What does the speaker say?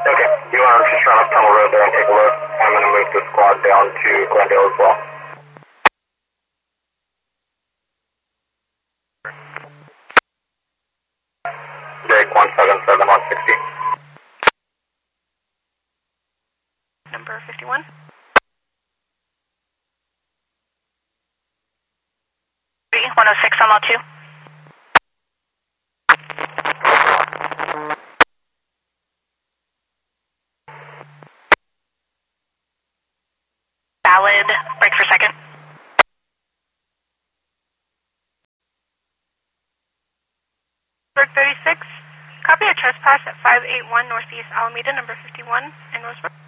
Okay, you want to just run up Tunnel Road there and take a look? I'm going to move the squad down to Glendale as well. Drake 177 on 60. Number 51. 106 on L2. Valid. Break for second. Berg 36. Copy a trespass at 581 Northeast Alameda, number 51 in Rosebrook.